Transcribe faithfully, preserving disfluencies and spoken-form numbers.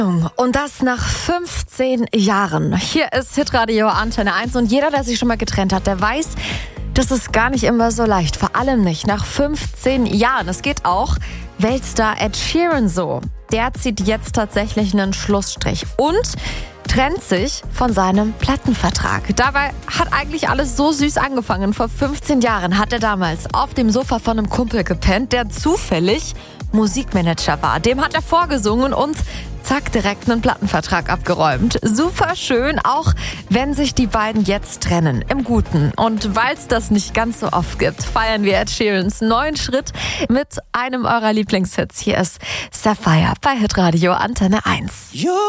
Und das nach fünfzehn Jahren. Hier ist Hitradio Antenne eins und jeder, der sich schon mal getrennt hat, der weiß, das ist gar nicht immer so leicht. Vor allem nicht nach fünfzehn Jahren. Es geht auch Weltstar Ed Sheeran so. Der zieht jetzt tatsächlich einen Schlussstrich und trennt sich von seinem Plattenvertrag. Dabei hat eigentlich alles so süß angefangen. Vor fünfzehn Jahren hat er damals auf dem Sofa von einem Kumpel gepennt, der zufällig Musikmanager war. Dem hat er vorgesungen und zack, direkt einen Plattenvertrag abgeräumt. Super schön, auch wenn sich die beiden jetzt trennen. Im Guten. Und weil es das nicht ganz so oft gibt, feiern wir Ed Sheerans neuen Schritt mit einem eurer Lieblingshits. Hier ist Sapphire bei Hitradio Antenne eins.